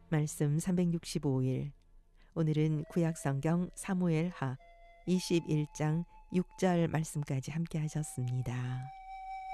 말씀 365일. 오늘은 구약성경 사무엘하 21장 6절 말씀까지 함께 하셨습니다.